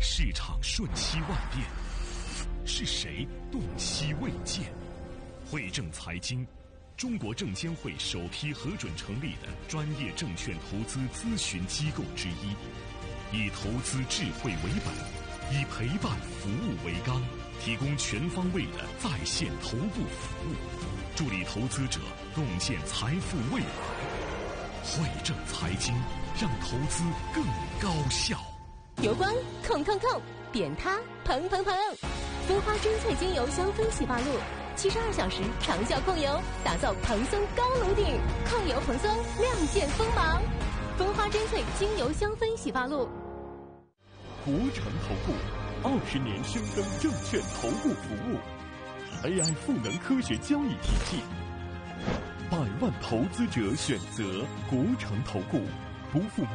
市场瞬息万变，是谁洞悉未见？汇正财经，中国证监会首批核准成立的专业证券投资咨询机构之一，以投资智慧为本，以陪伴服务为纲，提供全方位的在线头部服务，助力投资者洞见财富未来。汇正财经，让投资更高效。 油光控，扁塌蓬，蜂花珍萃精油香氛洗发露，72小时长效控油，打造蓬松高颅顶，控油蓬松，亮剑锋芒。蜂花珍萃精油香氛洗发露。 国诚投顾20年深耕证券投顾服务 ，AI 赋能科学交易体系，100万投资者选择国诚投顾，不负